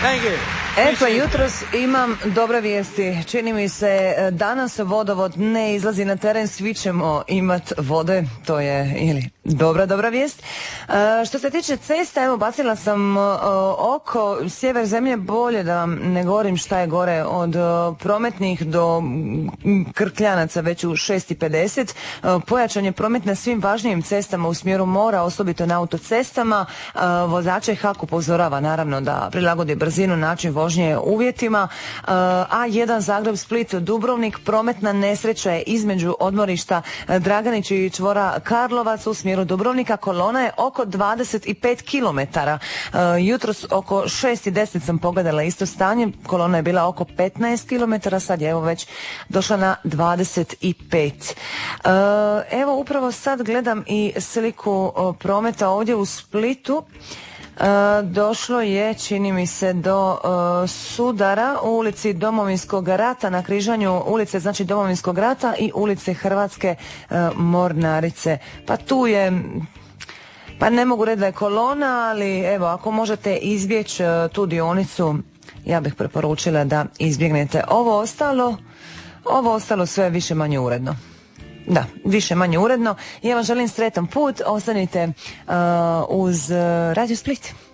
Pa jutros imam dobre vijesti. Čini mi se danas vodovod ne izlazi na teren, svi ćemo imat vode, to je dobra vijest. Što se tiče cesta, evo bacila sam oko sjever zemlje, bolje da vam ne govorim šta je gore, od prometnih do Krkljanaca već u 6:50. Pojačan je promet na svim važnijim cestama u smjeru mora, osobito na autocestama. Vozače HAK upozorava naravno da prilagodi brzinu, način vožnje uvjetima. A1 Zagreb, Split, Dubrovnik, prometna nesreća je između odmorišta Draganić i čvora Karlovac u smjeru Dubrovnika. Kolona je oko 25 km. Jutros oko 6:10 sam pogledala isto stanje. Kolona je bila oko 15 km, sad je evo već došla na 25. Evo upravo sad gledam i sliku prometa ovdje u Splitu. Došlo je, čini mi se, do sudara u ulici Domovinskog rata, na križanju ulice znači Domovinskog rata i ulice Hrvatske Mornarice. Pa tu je, pa ne mogu reći da je kolona, ali evo, ako možete izbjeći tu dionicu, ja bih preporučila da izbjegnete. Ovo ostalo sve više manje uredno. Da, više manje uredno. Ja vam želim sretan put, ostanite uz Radio Split.